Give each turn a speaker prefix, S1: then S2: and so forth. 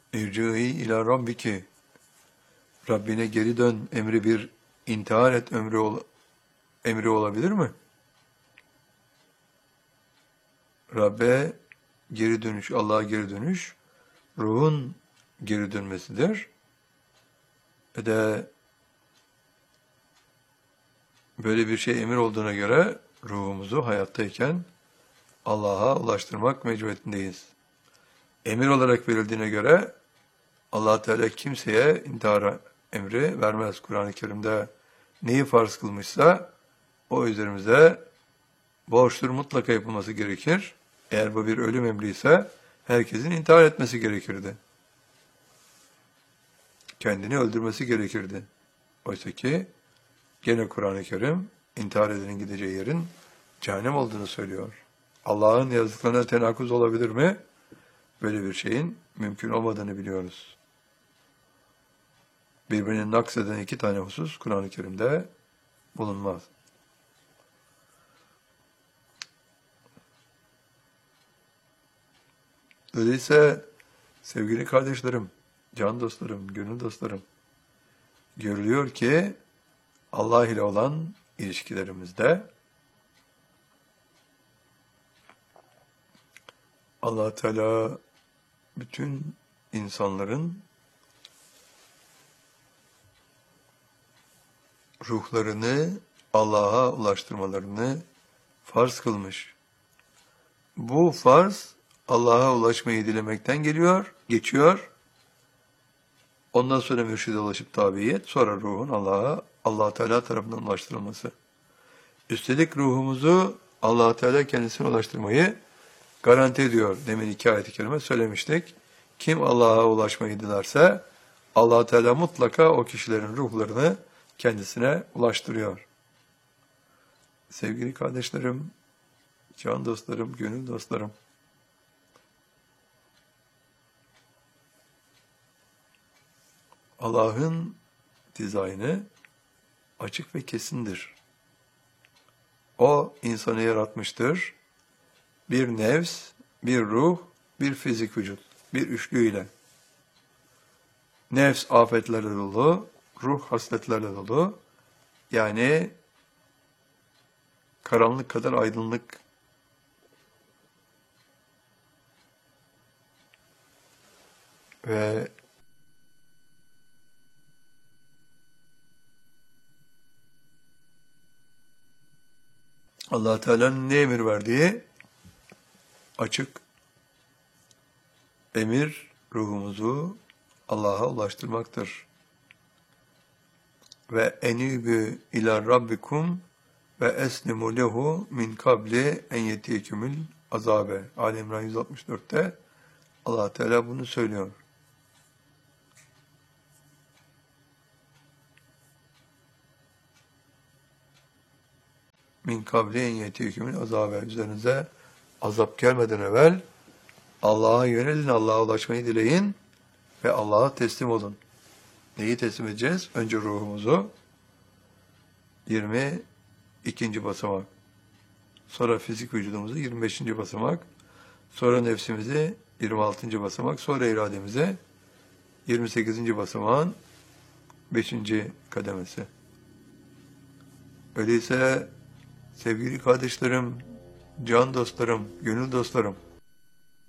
S1: İrci'i ila rabbiki. Rabbine geri dön emri bir intihar et emri olabilir mi? Rabbe geri dönüş, Allah'a geri dönüş, ruhun geri dönmesidir. Böyle bir şey emir olduğuna göre ruhumuzu hayattayken Allah'a ulaştırmak mecburiyetindeyiz. Emir olarak verildiğine göre Allah Teala kimseye intihar emri vermez. Kur'an-ı Kerim'de neyi farz kılmışsa o üzerimize borçtur, mutlaka yapılması gerekir. Eğer bu bir ölüm emri ise herkesin intihar etmesi gerekirdi. Kendini öldürmesi gerekirdi. Oysa ki gene Kur'an-ı Kerim intihar edenin gideceği yerin cehennem olduğunu söylüyor. Allah'ın yazdıklarına tenakuz olabilir mi? Böyle bir şeyin mümkün olmadığını biliyoruz. Birbirini nakseden iki tane husus Kur'an-ı Kerim'de bulunmaz. Öyleyse sevgili kardeşlerim, can dostlarım, gönül dostlarım, görülüyor ki Allah ile olan ilişkilerimizde Allah Teala bütün insanların ruhlarını Allah'a ulaştırmalarını farz kılmış. Bu farz Allah'a ulaşmayı dilemekten geçiyor. Ondan sonra mürşide ulaşıp tabiyet, sonra ruhun Allah Teala tarafından ulaştırılması. Üstelik ruhumuzu Allah Teala kendisine ulaştırmayı garanti ediyor. Demin 2 ayet-i kerime söylemiştik. Kim Allah'a ulaşmayı dilerse Allah Teala mutlaka o kişilerin ruhlarını kendisine ulaştırıyor. Sevgili kardeşlerim, can dostlarım, gönül dostlarım, Allah'ın dizaynı açık ve kesindir. O insanı yaratmıştır. Bir nefs, bir ruh, bir fizik vücut, bir üçlüyle. Nefs afetlerle dolu, ruh hasletlerle dolu. Yani karanlık kadar aydınlık. Ve Allah Teala'nın ne emir verdiği açık. Emir ruhumuzu Allah'a ulaştırmaktır. Ve enibü ila rabbikum ve eslimu lehu min kabli en yetiyekümül azabe. Ali İmran 164'te Allah Teala bunu söylüyor. Min kabli en yetiyekümül azabe. Üzerinize azap gelmeden evvel Allah'a yönelin, Allah'a ulaşmayı dileyin ve Allah'a teslim olun. Neyi teslim edeceğiz? Önce ruhumuzu 22. basamak, sonra fizik vücudumuzu 25. basamak, sonra nefsimizi 26. basamak, sonra irademize 28. basamağın 5. kademesi. Öyleyse sevgili kardeşlerim, can dostlarım, gönül dostlarım,